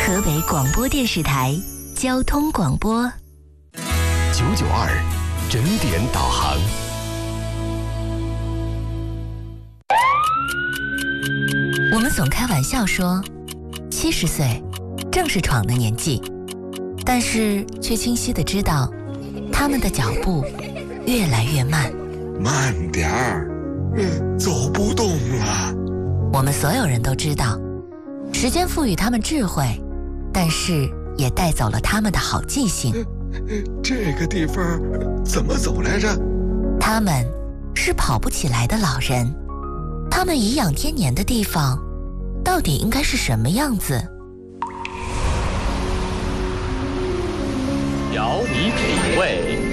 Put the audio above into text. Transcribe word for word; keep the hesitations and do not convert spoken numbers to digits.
河北广播电视台交通广播九九二整点导航。 我们总开玩笑说，七十岁正是闯的年纪，但是却清晰地知道，他们的脚步越来越慢。 慢点儿，走不动了。 我们所有人都知道，时间赋予他们智慧，但是也带走了他们的好记性。 这个地方怎么走来着？ 他们是跑不起来的老人，他们颐养天年的地方到底应该是什么样子？ 调你品味，